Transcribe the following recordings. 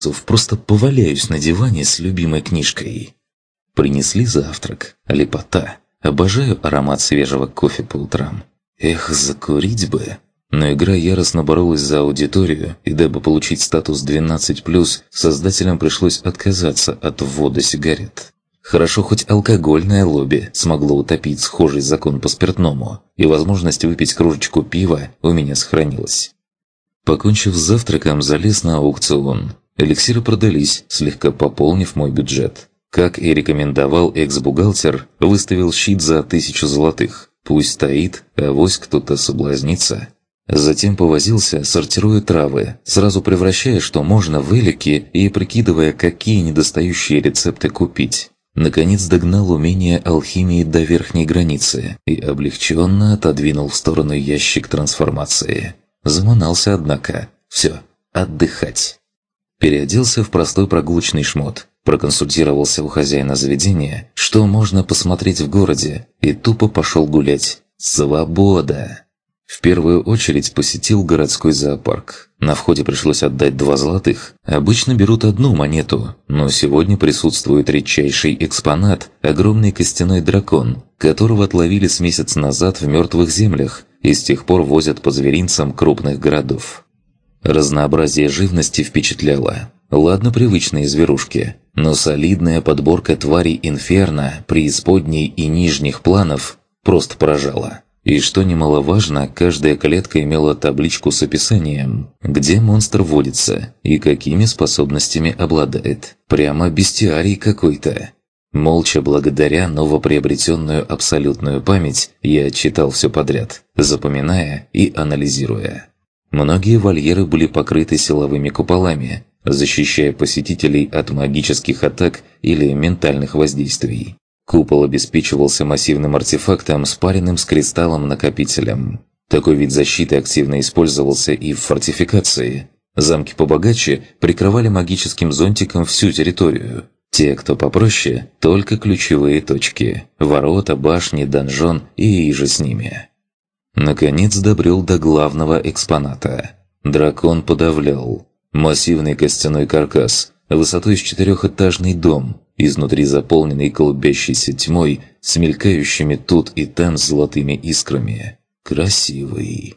просто поваляюсь на диване с любимой книжкой. Принесли завтрак. Лепота. Обожаю аромат свежего кофе по утрам. Эх, закурить бы. Но игра яростно боролась за аудиторию, и дабы получить статус 12+, создателям пришлось отказаться от ввода сигарет. Хорошо, хоть алкогольное лобби смогло утопить схожий закон по спиртному, и возможность выпить кружечку пива у меня сохранилась. Покончив с завтраком, залез на аукцион. Эликсиры продались, слегка пополнив мой бюджет. Как и рекомендовал экс-бухгалтер, выставил щит за 1000 золотых. Пусть стоит, авось кто-то соблазнится. Затем повозился, сортируя травы, сразу превращая, что можно, в элики и прикидывая, какие недостающие рецепты купить. Наконец догнал умение алхимии до верхней границы и облегченно отодвинул в сторону ящик трансформации. Заманался, однако. Все, отдыхать. Переоделся в простой прогулочный шмот. Проконсультировался у хозяина заведения, что можно посмотреть в городе, и тупо пошел гулять. Свобода! В первую очередь посетил городской зоопарк. На входе пришлось отдать 2 золотых. Обычно берут 1 монету, но сегодня присутствует редчайший экспонат – огромный костяной дракон, которого отловили с месяц назад в мертвых землях и с тех пор возят по зверинцам крупных городов. Разнообразие живности впечатляло. Ладно, привычные зверушки, но солидная подборка тварей инферно, преисподней и нижних планов просто поражала. И что немаловажно, каждая клетка имела табличку с описанием, где монстр водится и какими способностями обладает. Прямо бестиарий какой-то. Молча, благодаря новоприобретенную абсолютную память, я читал все подряд, запоминая и анализируя. Многие вольеры были покрыты силовыми куполами, защищая посетителей от магических атак или ментальных воздействий. Купол обеспечивался массивным артефактом, спаренным с кристаллом-накопителем. Такой вид защиты активно использовался и в фортификации. Замки побогаче прикрывали магическим зонтиком всю территорию. Те, кто попроще, только ключевые точки – ворота, башни, донжон и иже с ними. Наконец добрел до главного экспоната. Дракон подавлял. Массивный костяной каркас, высотой с 4-этажный дом, изнутри заполненный клубящейся тьмой с мелькающими тут и там золотыми искрами. Красивый.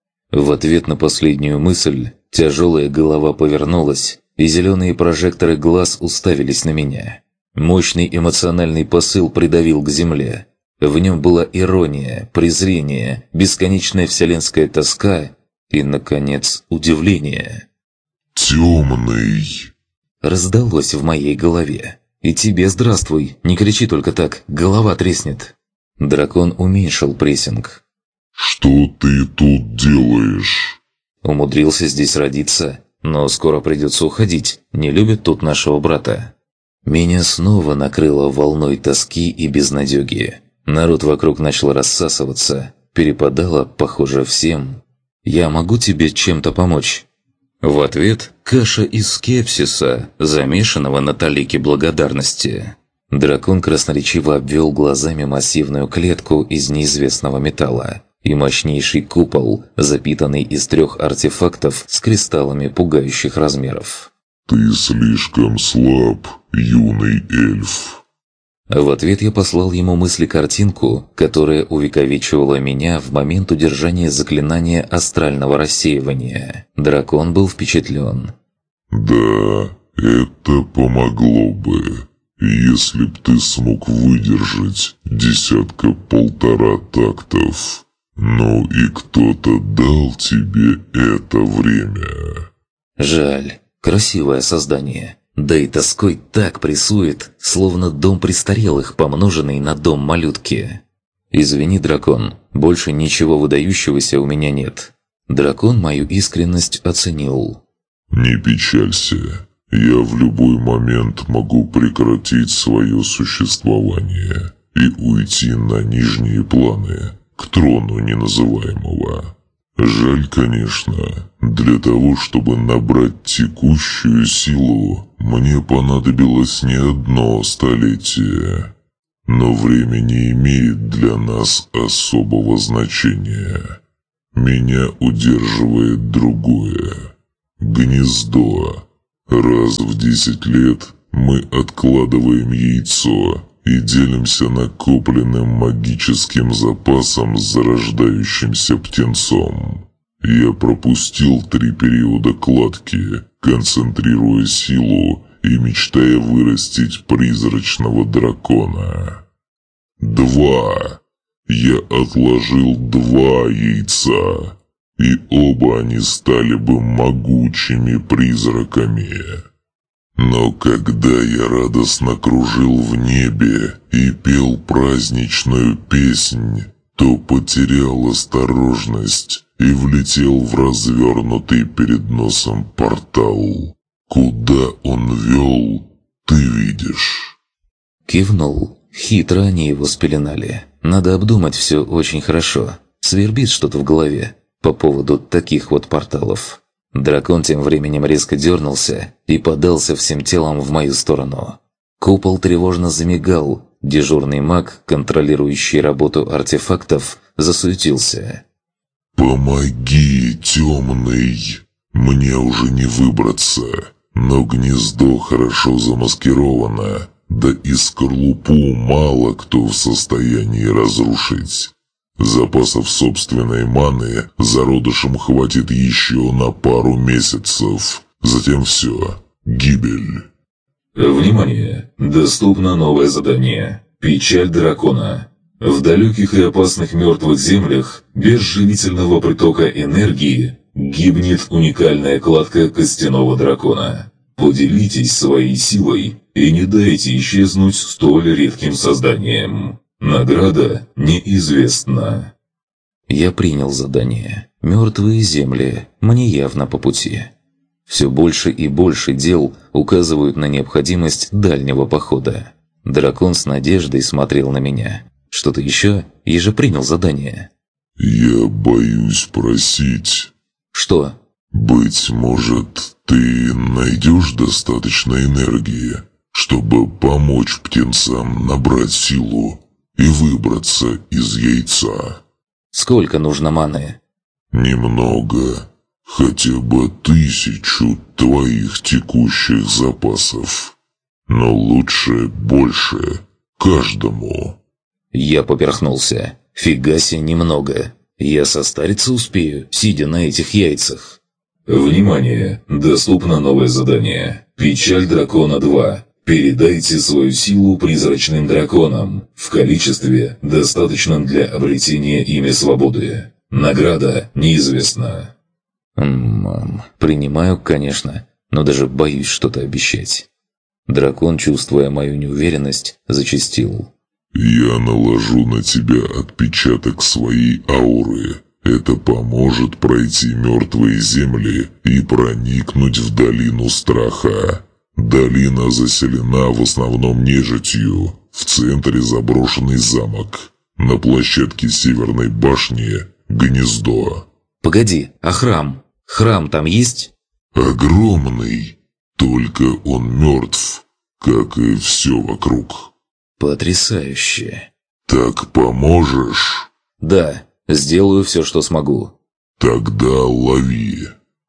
В ответ на последнюю мысль тяжелая голова повернулась, и зеленые прожекторы глаз уставились на меня. Мощный эмоциональный посыл придавил к земле. В нем была ирония, презрение, бесконечная вселенская тоска и, наконец, удивление. «Темный!» Раздалось в моей голове. «И тебе здравствуй, не кричи только так, голова треснет». Дракон уменьшил прессинг. «Что ты тут делаешь?» Умудрился здесь родиться, но скоро придется уходить, не любят тут нашего брата. Меня снова накрыло волной тоски и безнадёги. Народ вокруг начал рассасываться, перепадало, похоже, всем. «Я могу тебе чем-то помочь?» В ответ каша из скепсиса, замешанного на талике благодарности. Дракон красноречиво обвел глазами массивную клетку из неизвестного металла и мощнейший купол, запитанный из 3 артефактов с кристаллами пугающих размеров. «Ты слишком слаб, юный эльф». В ответ я послал ему мысли-картинку, которая увековечивала меня в момент удержания заклинания астрального рассеивания. Дракон был впечатлен. «Да, это помогло бы, если б ты смог выдержать 10-1.5 тактов. Ну и кто-то дал тебе это время». Жаль, красивое создание. Да и тоской так прессует, словно дом престарелых, помноженный на дом малютки. «Извини, дракон, больше ничего выдающегося у меня нет». Дракон мою искренность оценил. «Не печалься, я в любой момент могу прекратить свое существование и уйти на нижние планы, к трону неназываемого. Жаль, конечно, для того, чтобы набрать текущую силу, мне понадобилось не 1 столетие. Но время не имеет для нас особого значения. Меня удерживает другое. Гнездо. Раз в 10 лет мы откладываем яйцо и делимся накопленным магическим запасом с зарождающимся птенцом. Я пропустил 3 периода кладки, концентрируя силу и мечтая вырастить призрачного дракона. 2. Я отложил 2 яйца, и оба они стали бы могучими призраками. Но когда я радостно кружил в небе и пел праздничную песнь, то потерял осторожность и влетел в развернутый перед носом портал. Куда он вел, ты видишь. Кивнул. Хитро они его спеленали. Надо обдумать все очень хорошо. Свербит что-то в голове по поводу таких вот порталов. Дракон тем временем резко дернулся и подался всем телом в мою сторону. Купол тревожно замигал. Дежурный маг, контролирующий работу артефактов, засуетился. «Помоги, темный! Мне уже не выбраться, но гнездо хорошо замаскировано, да и скорлупу мало кто в состоянии разрушить. Запасов собственной маны зародышам хватит еще на пару месяцев, затем все, гибель». Внимание! Доступно новое задание. Печаль дракона. В далеких и опасных мертвых землях, без живительного притока энергии, гибнет уникальная кладка костяного дракона. Поделитесь своей силой и не дайте исчезнуть столь редким созданием. Награда неизвестна. Я принял задание. Мертвые земли мне явно по пути. Все больше и больше дел указывают на необходимость дальнего похода. Дракон с надеждой смотрел на меня. Что-то еще? Я же принял задание. «Я боюсь просить». Что? «Быть может, ты найдешь достаточно энергии, чтобы помочь птенцам набрать силу и выбраться из яйца?» Сколько нужно маны? «Немного. Хотя бы 1000 твоих текущих запасов. Но лучше больше каждому». Я поперхнулся. Фига себе немного. Я состариться успею, сидя на этих яйцах. Внимание! Доступно новое задание. Печаль дракона 2. Передайте свою силу призрачным драконам в количестве, достаточном для обретения ими свободы. Награда неизвестна. Принимаю, конечно, но даже боюсь что-то обещать. Дракон, чувствуя мою неуверенность, зачастил. «Я наложу на тебя отпечаток своей ауры. Это поможет пройти мертвые земли и проникнуть в долину страха. Долина заселена в основном нежитью. В центре заброшенный замок. На площадке северной башни гнездо». Погоди, а храм? Храм там есть? «Огромный. Только он мертв, как и все вокруг». Потрясающе. «Так поможешь?» Да, сделаю все, что смогу. «Тогда лови».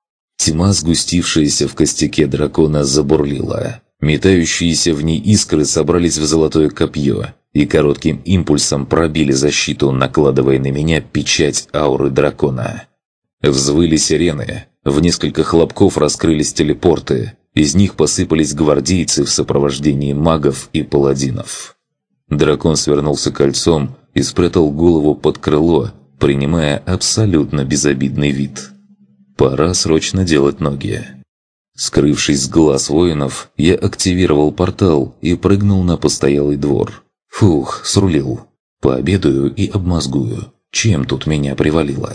Тьма, сгустившаяся в костяке дракона, забурлила. Метающиеся в ней искры собрались в золотое копье и коротким импульсом пробили защиту, накладывая на меня печать ауры дракона. Взвыли сирены, в несколько хлопков раскрылись телепорты, из них посыпались гвардейцы в сопровождении магов и паладинов. Дракон свернулся кольцом и спрятал голову под крыло, принимая абсолютно безобидный вид. Пора срочно делать ноги. Скрывшись с глаз воинов, я активировал портал и прыгнул на постоялый двор. Фух, срулил. Пообедаю и обмозгую, чем тут меня привалило.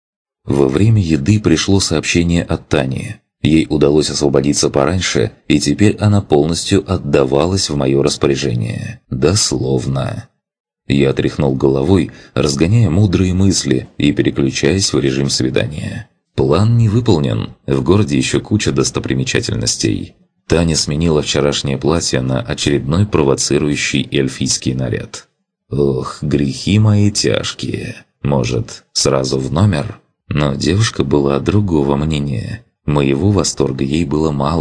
Во время еды пришло сообщение от Тани. Ей удалось освободиться пораньше, и теперь она полностью отдавалась в мое распоряжение. Дословно. Я тряхнул головой, разгоняя мудрые мысли и переключаясь в режим свидания. План не выполнен, в городе еще куча достопримечательностей. Таня сменила вчерашнее платье на очередной провоцирующий эльфийский наряд. Ох, грехи мои тяжкие. Может, сразу в номер? Но девушка была другого мнения. Моего восторга ей было мало.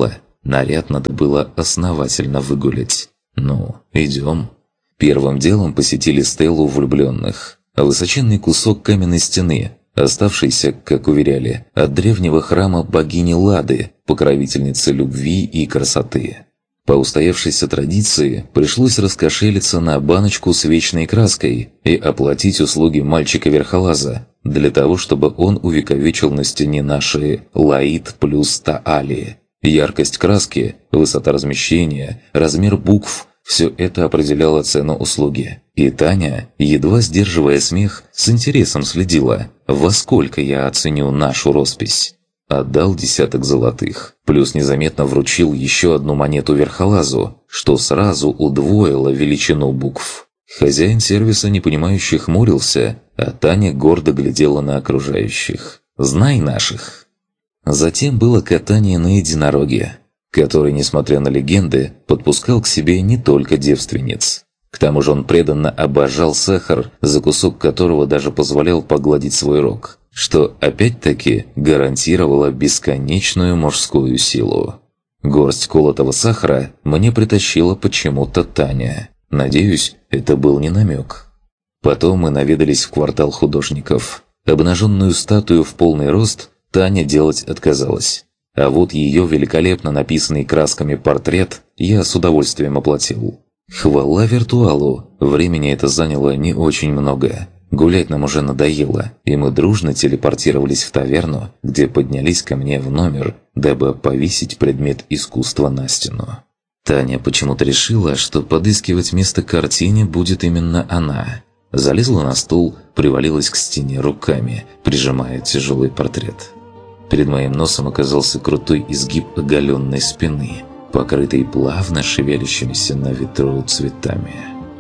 Наряд надо было основательно выгулять. Ну, идем. Первым делом посетили стелу влюбленных. Высоченный кусок каменной стены, оставшийся, как уверяли, от древнего храма богини Лады, покровительницы любви и красоты. По устоявшейся традиции пришлось раскошелиться на баночку с вечной краской и оплатить услуги мальчика-верхолаза, для того, чтобы он увековечил на стене наши «Лаид плюс Таали». Яркость краски, высота размещения, размер букв – все это определяло цену услуги. И Таня, едва сдерживая смех, с интересом следила, во сколько я оценю нашу роспись. Отдал 10 золотых, плюс незаметно вручил еще одну монету верхолазу, что сразу удвоило величину букв. Хозяин сервиса непонимающе хмурился, а Таня гордо глядела на окружающих. «Знай наших!» Затем было катание на единороге, который, несмотря на легенды, подпускал к себе не только девственниц. К тому же он преданно обожал сахар, за кусок которого даже позволял погладить свой рог, что опять-таки гарантировало бесконечную мужскую силу. Горсть колотого сахара мне притащила почему-то Таня. Надеюсь, это был не намек. Потом мы наведались в квартал художников. Обнаженную статую в полный рост Таня делать отказалась. А вот ее великолепно написанный красками портрет я с удовольствием оплатил. Хвала виртуалу, времени это заняло не очень много. Гулять нам уже надоело, и мы дружно телепортировались в таверну, где поднялись ко мне в номер, дабы повесить предмет искусства на стену. Таня почему-то решила, что подыскивать место картине будет именно она. Залезла на стул, привалилась к стене руками, прижимая тяжелый портрет. Перед моим носом оказался крутой изгиб оголенной спины, покрытый плавно шевелящимися на ветру цветами.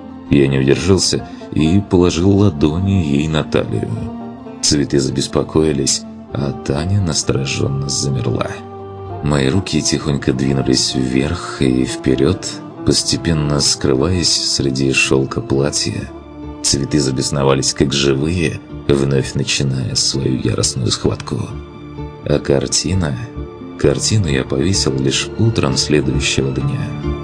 Я не удержался и положил ладони ей на талию. Цветы забеспокоились, а Таня настороженно замерла. Мои руки тихонько двинулись вверх и вперед, постепенно скрываясь среди шелка платья. Цветы забесновались как живые, вновь начиная свою яростную схватку. А картину я повесил лишь утром следующего дня.